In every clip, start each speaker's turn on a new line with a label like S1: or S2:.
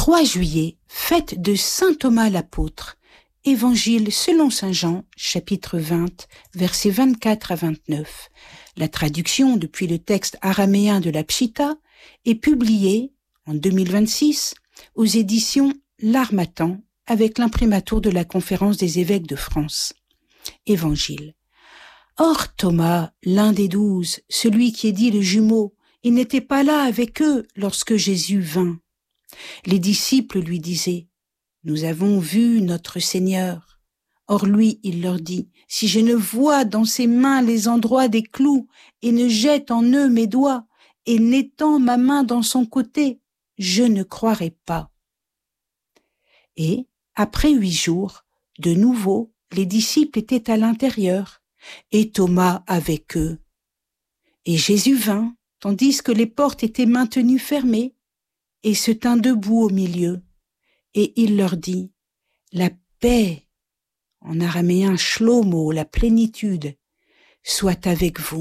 S1: 3 juillet, fête de saint Thomas l'apôtre. Évangile selon saint Jean, chapitre 20, versets 24 à 29. La traduction depuis le texte araméen de la Pshita est publiée en 2026 aux éditions L'Harmattan avec l'imprimatur de la Conférence des évêques de France. Évangile. Or Thomas, l'un des 12, celui qui est dit le jumeau, il n'était pas là avec eux lorsque Jésus vint. Les disciples lui disaient « Nous avons vu notre Seigneur ». Or lui, il leur dit « Si je ne vois dans ses mains les endroits des clous et ne jette en eux mes doigts et n'étends ma main dans son côté, je ne croirai pas. » Et, après 8 jours, de nouveau, les disciples étaient à l'intérieur et Thomas avec eux. Et Jésus vint, tandis que les portes étaient maintenues fermées, et se tint debout au milieu, et il leur dit, « La paix, en araméen shlomo, la plénitude, soit avec vous. »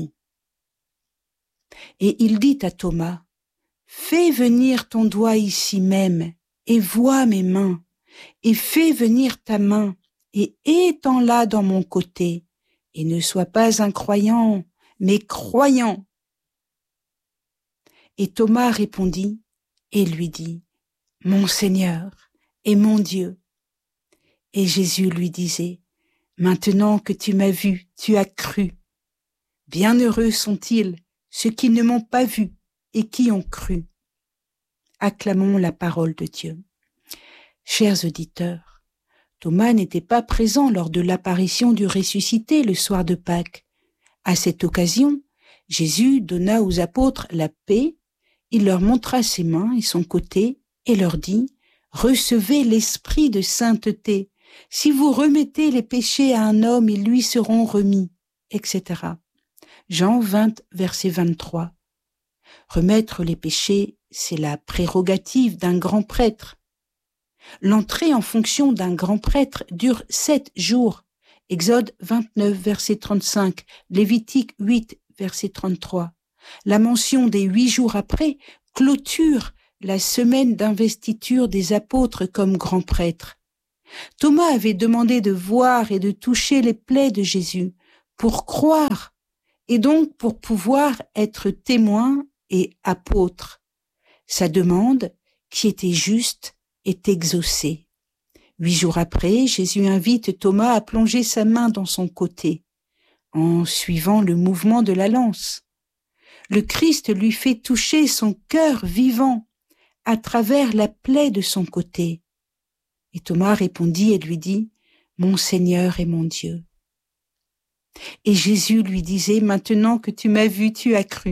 S1: Et il dit à Thomas, « Fais venir ton doigt ici même, et vois mes mains, et fais venir ta main, et étends-la dans mon côté, et ne sois pas incroyant, mais croyant. » Et Thomas répondit, et lui dit, « Mon Seigneur et mon Dieu. » Et Jésus lui disait, « Maintenant que tu m'as vu, tu as cru. Bienheureux sont-ils ceux qui ne m'ont pas vu et qui ont cru. » Acclamons la parole de Dieu. Chers auditeurs, Thomas n'était pas présent lors de l'apparition du ressuscité le soir de Pâques. À cette occasion, Jésus donna aux apôtres la paix. Il leur montra ses mains et son côté et leur dit « Recevez l'esprit de sainteté. Si vous remettez les péchés à un homme, ils lui seront remis, etc. » Jean 20, verset 23. Remettre les péchés, c'est la prérogative d'un grand prêtre. L'entrée en fonction d'un grand prêtre dure 7 jours. Exode 29, verset 35, Lévitique 8, verset 33. La mention des 8 jours après clôture la semaine d'investiture des apôtres comme grands prêtres. Thomas avait demandé de voir et de toucher les plaies de Jésus pour croire et donc pour pouvoir être témoin et apôtre. Sa demande, qui était juste, est exaucée. 8 jours après, Jésus invite Thomas à plonger sa main dans son côté en suivant le mouvement de la lance. Le Christ lui fait toucher son cœur vivant à travers la plaie de son côté. Et Thomas répondit et lui dit, « Mon Seigneur et mon Dieu. » Et Jésus lui disait, « Maintenant que tu m'as vu, tu as cru. »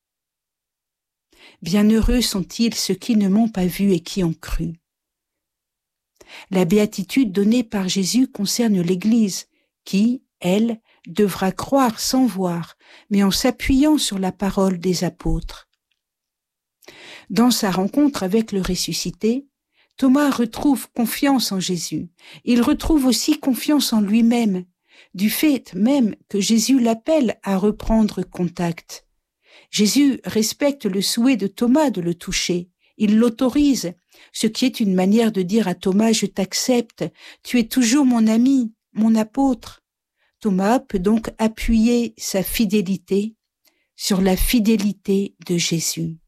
S1: Bienheureux sont-ils ceux qui ne m'ont pas vu et qui ont cru. La béatitude donnée par Jésus concerne l'Église qui, elle, devra croire sans voir, mais en s'appuyant sur la parole des apôtres. Dans sa rencontre avec le ressuscité, Thomas retrouve confiance en Jésus. Il retrouve aussi confiance en lui-même, du fait même que Jésus l'appelle à reprendre contact. Jésus respecte le souhait de Thomas de le toucher. Il l'autorise, ce qui est une manière de dire à Thomas « Je t'accepte, tu es toujours mon ami, mon apôtre ». Thomas peut donc appuyer sa fidélité sur la fidélité de Jésus.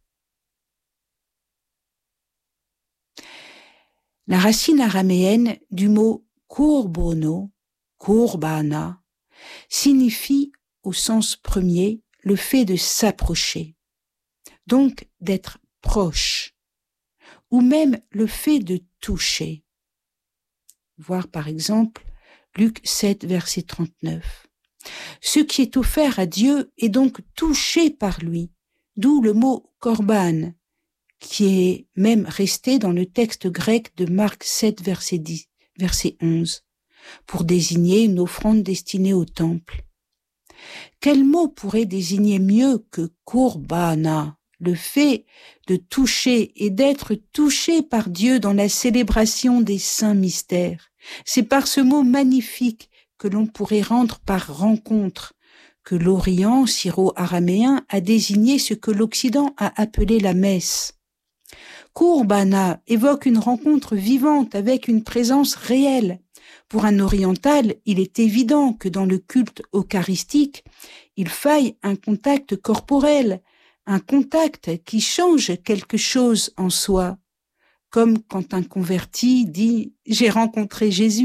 S1: La racine araméenne du mot kurbono, kurbana, signifie au sens premier le fait de s'approcher, donc d'être proche, ou même le fait de toucher. Voir par exemple Luc 7, verset 39. Ce qui est offert à Dieu est donc touché par lui, d'où le mot korban, qui est même resté dans le texte grec de Marc 7, verset 11, pour désigner une offrande destinée au temple. Quel mot pourrait désigner mieux que kurbana, le fait de toucher et d'être touché par Dieu dans la célébration des saints mystères? C'est par ce mot magnifique que l'on pourrait rendre par rencontre que l'Orient syro-araméen a désigné ce que l'Occident a appelé la messe. Qurbana évoque une rencontre vivante avec une présence réelle. Pour un oriental, il est évident que dans le culte eucharistique, il faille un contact corporel, un contact qui change quelque chose en soi, comme quand un converti dit « J'ai rencontré Jésus ».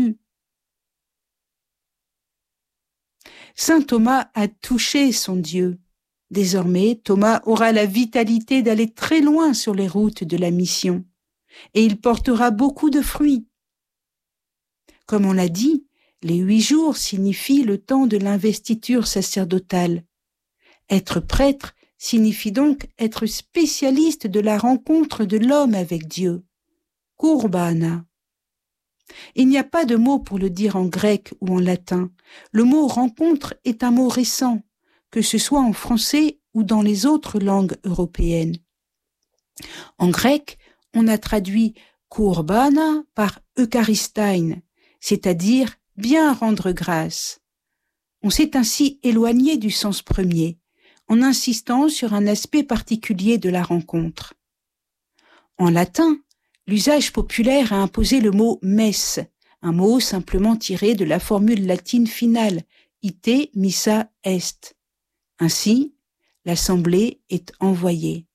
S1: Saint Thomas a touché son Dieu. Désormais, Thomas aura la vitalité d'aller très loin sur les routes de la mission, et il portera beaucoup de fruits. Comme on l'a dit, les 8 jours signifient le temps de l'investiture sacerdotale. Être prêtre signifie donc être spécialiste de la rencontre de l'homme avec Dieu. Qurbana. Il n'y a pas de mot pour le dire en grec ou en latin. Le mot rencontre est un mot récent, que ce soit en français ou dans les autres langues européennes. En grec, on a traduit qurbana par eucharistein, c'est-à-dire bien rendre grâce. On s'est ainsi éloigné du sens premier, en insistant sur un aspect particulier de la rencontre. En latin, l'usage populaire a imposé le mot messe, un mot simplement tiré de la formule latine finale, ite missa est. Ainsi, l'assemblée est envoyée.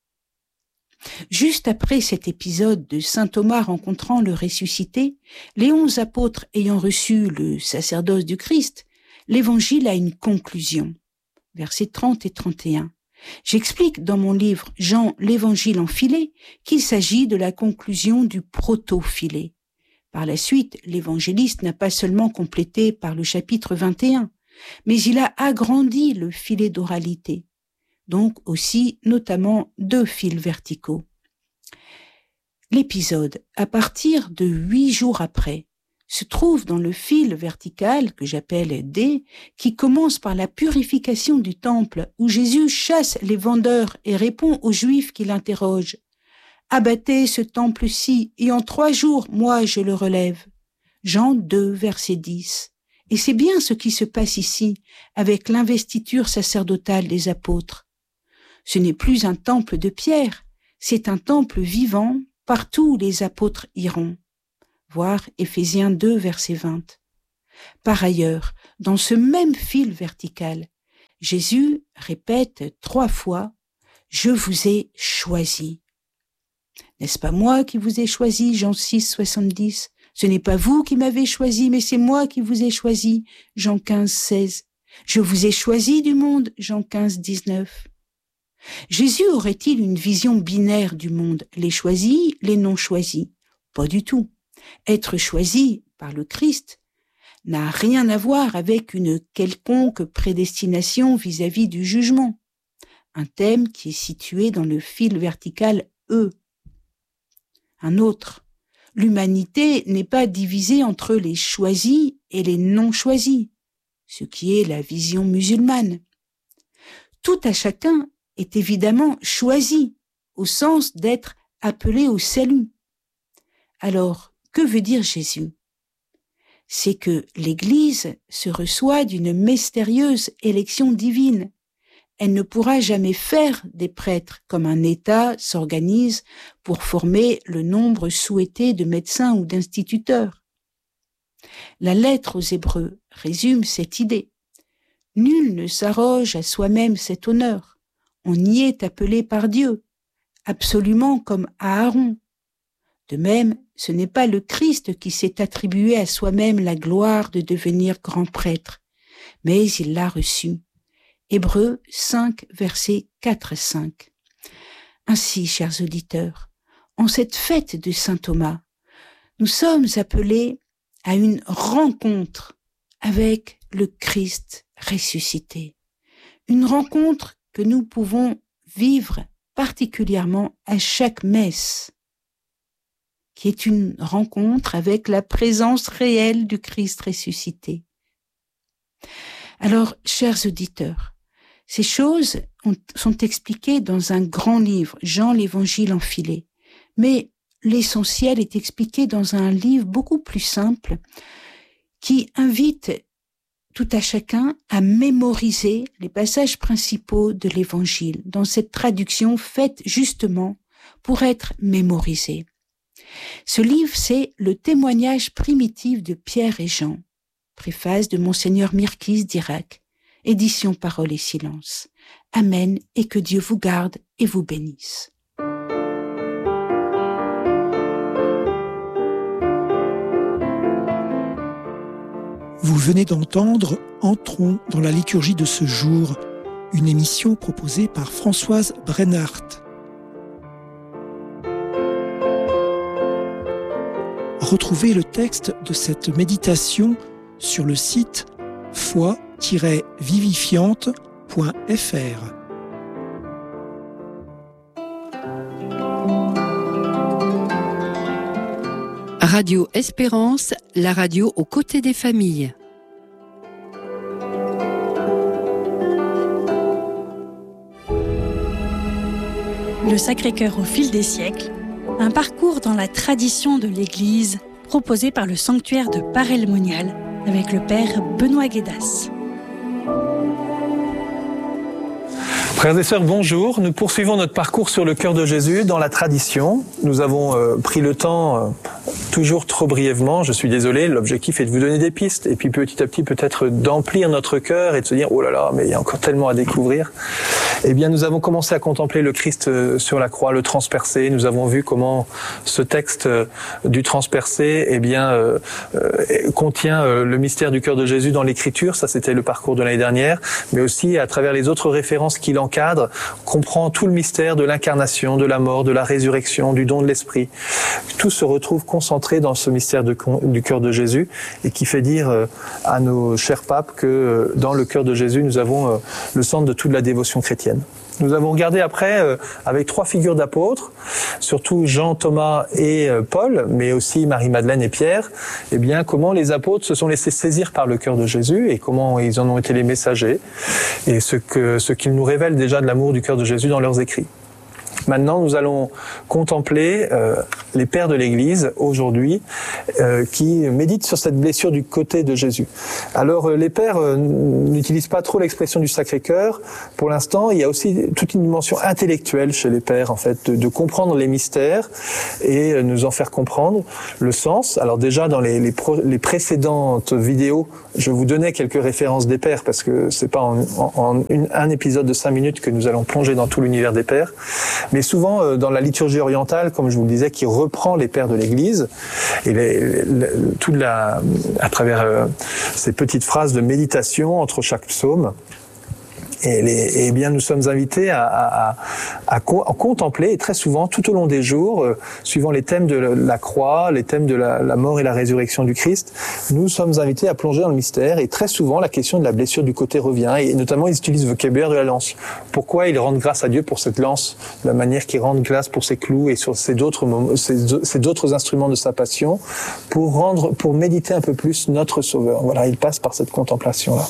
S1: Juste après cet épisode de saint Thomas rencontrant le ressuscité, les 11 apôtres ayant reçu le sacerdoce du Christ, l'évangile a une conclusion. Versets 30 et 31. J'explique dans mon livre « Jean, l'évangile en filet » qu'il s'agit de la conclusion du proto-filet. Par la suite, l'évangéliste n'a pas seulement complété par le chapitre 21, mais il a agrandi le filet d'oralité, donc aussi notamment 2 fils verticaux. L'épisode, à partir de 8 jours après, se trouve dans le fil vertical que j'appelle D, qui commence par la purification du temple, où Jésus chasse les vendeurs et répond aux Juifs qui l'interrogent. « Abattez ce temple-ci, et en 3 jours, moi, je le relève. » Jean 2, verset 10. Et c'est bien ce qui se passe ici, avec l'investiture sacerdotale des apôtres. Ce n'est plus un temple de pierre, c'est un temple vivant, partout où les apôtres iront. Voir Éphésiens 2, verset 20. Par ailleurs, dans ce même fil vertical, Jésus répète 3 fois « Je vous ai choisi ». N'est-ce pas moi qui vous ai choisi, Jean 6, 70. Ce n'est pas vous qui m'avez choisi, mais c'est moi qui vous ai choisi, Jean 15, 16. Je vous ai choisi du monde, Jean 15, 19. Jésus aurait-il une vision binaire du monde, les choisis, les non choisis? Pas du tout. Être choisi par le Christ n'a rien à voir avec une quelconque prédestination vis-à-vis du jugement. Un thème qui est situé dans le fil vertical E. Un autre. L'humanité n'est pas divisée entre les choisis et les non choisis, ce qui est la vision musulmane. Tout à chacun est évidemment choisi, au sens d'être appelé au salut. Alors, que veut dire Jésus? C'est que l'Église se reçoit d'une mystérieuse élection divine. Elle ne pourra jamais faire des prêtres comme un État s'organise pour former le nombre souhaité de médecins ou d'instituteurs. La lettre aux Hébreux résume cette idée. Nul ne s'arroge à soi-même cet honneur. On y est appelé par Dieu, absolument comme Aaron. De même, ce n'est pas le Christ qui s'est attribué à soi-même la gloire de devenir grand prêtre, mais il l'a reçue. Hébreux 5, versets 4 et 5. Ainsi, chers auditeurs, en cette fête de saint Thomas, nous sommes appelés à une rencontre avec le Christ ressuscité. Une rencontre que nous pouvons vivre particulièrement à chaque messe, qui est une rencontre avec la présence réelle du Christ ressuscité. Alors, chers auditeurs, ces choses sont expliquées dans un grand livre, Jean l'évangile en filet, mais l'essentiel est expliqué dans un livre beaucoup plus simple qui invite tout à chacun à mémoriser les passages principaux de l'évangile dans cette traduction faite justement pour être mémorisé. Ce livre, c'est le témoignage primitif de Pierre et Jean. Préface de Monseigneur Mirkiz d'Irak. Édition Parole et Silence. Amen et que Dieu vous garde et vous bénisse.
S2: Vous venez d'entendre Entrons dans la liturgie de ce jour, une émission proposée par Françoise Brennart. Retrouvez le texte de cette méditation sur le site foi-vivifiante.fr.
S3: Radio Espérance, la radio aux côtés des familles.
S4: Le Sacré-Cœur au fil des siècles, un parcours dans la tradition de l'Église proposé par le sanctuaire de Paray-le-Monial avec le Père Benoît Guédas.
S5: Frères et sœurs, bonjour. Nous poursuivons notre parcours sur le cœur de Jésus dans la tradition. Nous avons pris le temps, toujours trop brièvement, je suis désolé, l'objectif est de vous donner des pistes et puis petit à petit peut-être d'emplir notre cœur et de se dire « Oh là là, mais il y a encore tellement à découvrir ». Eh bien, nous avons commencé à contempler le Christ sur la croix, le transpercé. Nous avons vu comment ce texte du transpercé, eh bien, contient le mystère du cœur de Jésus dans l'Écriture. Ça, c'était le parcours de l'année dernière. Mais aussi, à travers les autres références qu'il encadre, comprend tout le mystère de l'incarnation, de la mort, de la résurrection, du don de l'Esprit. Tout se retrouve concentré dans ce mystère du cœur de Jésus et qui fait dire à nos chers papes que dans le cœur de Jésus, nous avons le centre de toute la dévotion chrétienne. Nous avons regardé après, avec 3 figures d'apôtres, surtout Jean, Thomas et Paul, mais aussi Marie-Madeleine et Pierre, eh bien, comment les apôtres se sont laissés saisir par le cœur de Jésus et comment ils en ont été les messagers et ce qu'ils nous révèlent déjà de l'amour du cœur de Jésus dans leurs écrits. Maintenant, nous allons contempler les pères de l'Église aujourd'hui qui méditent sur cette blessure du côté de Jésus. Alors, les pères n'utilisent pas trop l'expression du Sacré-Cœur. Pour l'instant, il y a aussi toute une dimension intellectuelle chez les pères, en fait, de comprendre les mystères et nous en faire comprendre le sens. Alors déjà, dans les précédentes vidéos, je vous donnais quelques références des pères parce que c'est pas un épisode de 5 minutes que nous allons plonger dans tout l'univers des pères. Mais souvent, dans la liturgie orientale, comme je vous le disais, qui reprend les pères de l'Église, et à travers ces petites phrases de méditation entre chaque psaume, et bien, nous sommes invités à contempler, et très souvent, tout au long des jours, suivant les thèmes de la croix, les thèmes de la mort et la résurrection du Christ, nous sommes invités à plonger dans le mystère, et très souvent, la question de la blessure du côté revient, et notamment, ils utilisent le vocabulaire de la lance. Pourquoi ils rendent grâce à Dieu pour cette lance, de la manière qu'ils rendent grâce pour ses clous et sur ces d'autres instruments de sa passion, pour méditer un peu plus notre Sauveur. Voilà, ils passent par cette contemplation-là.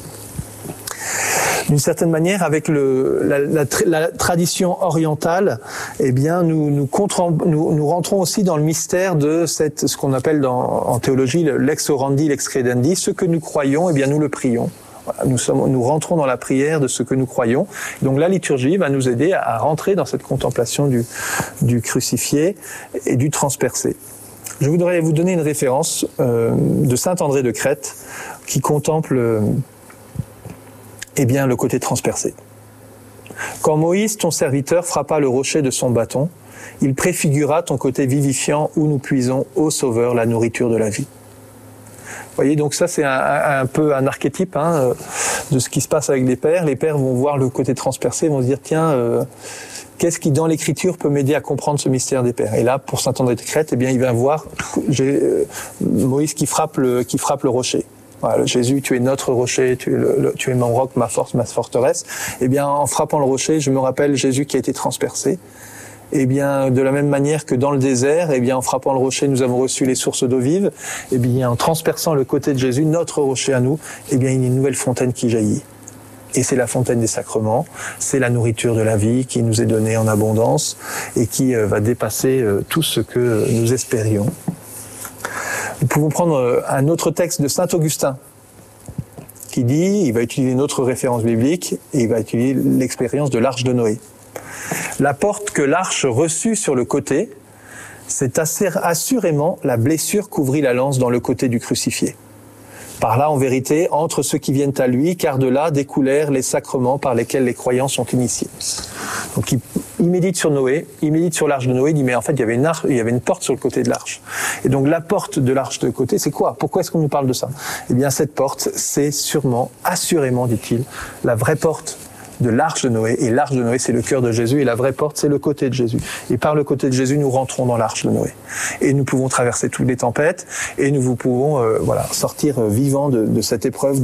S5: D'une certaine manière, avec la tradition orientale, eh bien, nous rentrons aussi dans le mystère de ce qu'on appelle en théologie l'ex orandi, l'ex credendi. Ce que nous croyons, eh bien, nous le prions. Voilà, nous rentrons dans la prière de ce que nous croyons. Donc la liturgie va nous aider à rentrer dans cette contemplation du crucifié et du transpercé. Je voudrais vous donner une référence de saint André de Crète qui contemple eh bien, le côté transpercé. Quand Moïse, ton serviteur, frappa le rocher de son bâton, il préfigura ton côté vivifiant où nous puisons, ô Sauveur, la nourriture de la vie. Vous voyez, donc ça c'est un peu un archétype de ce qui se passe avec les pères. Les pères vont voir le côté transpercé, vont se dire tiens, qu'est-ce qui dans l'Écriture peut m'aider à comprendre ce mystère des pères? Et là, pour saint André de Crète, eh bien, il va voir Moïse qui frappe le rocher. Voilà, Jésus, tu es notre rocher, tu es mon roc, ma force, ma forteresse. Eh bien, en frappant le rocher, je me rappelle Jésus qui a été transpercé. Eh bien, de la même manière que dans le désert, eh bien, en frappant le rocher, nous avons reçu les sources d'eau vive. Eh bien, en transperçant le côté de Jésus, notre rocher à nous, eh bien, il y a une nouvelle fontaine qui jaillit. Et c'est la fontaine des sacrements, c'est la nourriture de la vie qui nous est donnée en abondance et qui va dépasser tout ce que nous espérions. Nous pouvons prendre un autre texte de saint Augustin qui dit, il va utiliser une autre référence biblique et il va utiliser l'expérience de l'arche de Noé. La porte que l'arche reçut sur le côté, c'est assurément la blessure qu'ouvrit la lance dans le côté du crucifié. Par là, en vérité, entre ceux qui viennent à lui, car de là découlèrent les sacrements par lesquels les croyants sont initiés. Donc il médite sur Noé, il médite sur l'arche de Noé, il dit mais en fait il y avait une porte sur le côté de l'arche. Et donc la porte de l'arche de côté, c'est quoi? Pourquoi est-ce qu'on nous parle de ça? Eh bien cette porte, c'est sûrement, assurément, dit-il, la vraie porte de l'arche de Noé. Et l'arche de Noé, c'est le cœur de Jésus, et la vraie porte, c'est le côté de Jésus. Et par le côté de Jésus, nous rentrons dans l'arche de Noé. Et nous pouvons traverser toutes les tempêtes, et nous pouvons sortir vivants de cette épreuve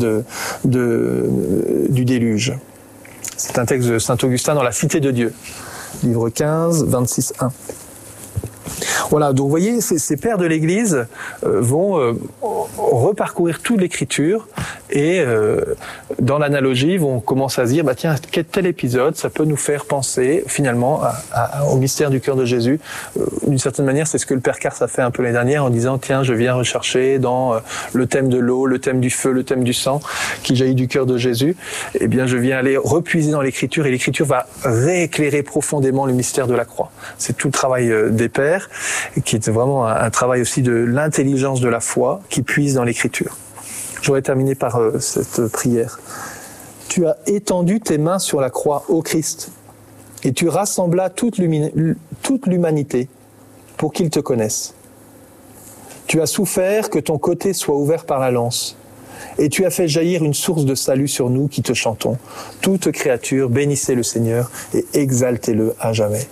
S5: du déluge. C'est un texte de saint Augustin dans la Cité de Dieu, livre 15, 26-1. Voilà, donc vous voyez, ces pères de l'Église vont reparcourir toute l'Écriture et dans l'analogie vont commencer à se dire, tiens, tel épisode, ça peut nous faire penser finalement au mystère du cœur de Jésus. D'une certaine manière, c'est ce que le Père Cars a fait un peu l'année dernière en disant, tiens, je viens rechercher dans le thème de l'eau, le thème du feu, le thème du sang qui jaillit du cœur de Jésus. Eh bien, je viens aller repuiser dans l'Écriture et l'Écriture va rééclairer profondément le mystère de la croix. C'est tout le travail des pères, qui est vraiment un travail aussi de l'intelligence de la foi qui puise dans l'Écriture. J'aurais terminé par cette prière. Tu as étendu tes mains sur la croix, ô Christ, et tu rassemblas toute l'humanité pour qu'ils te connaissent. Tu as souffert que ton côté soit ouvert par la lance, et tu as fait jaillir une source de salut sur nous qui te chantons. Toute créature, bénissez le Seigneur et exaltez-le à jamais.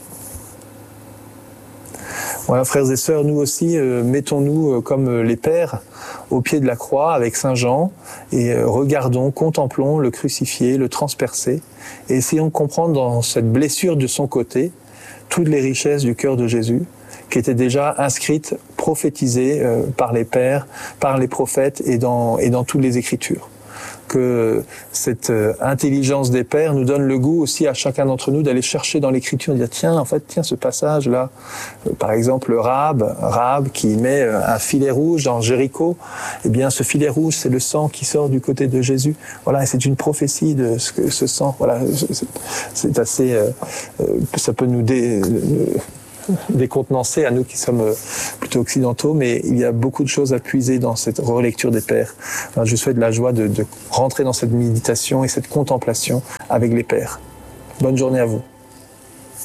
S5: Voilà, frères et sœurs, nous aussi, mettons-nous comme les pères au pied de la croix avec Saint Jean et regardons, contemplons le crucifié, le transpercé et essayons de comprendre dans cette blessure de son côté toutes les richesses du cœur de Jésus qui étaient déjà inscrites, prophétisées par les pères, par les prophètes et dans toutes les Écritures. Que cette intelligence des pères nous donne le goût aussi à chacun d'entre nous d'aller chercher dans l'Écriture, de dire tiens ce passage-là, par exemple Rahab qui met un filet rouge dans Jéricho, eh bien ce filet rouge c'est le sang qui sort du côté de Jésus. Voilà, et c'est une prophétie de ce sang. Voilà, c'est assez, ça peut nous décontenancé à nous qui sommes plutôt occidentaux, mais il y a beaucoup de choses à puiser dans cette relecture des pères. Alors, je souhaite la joie de rentrer dans cette méditation et cette contemplation avec les pères. Bonne journée à vous.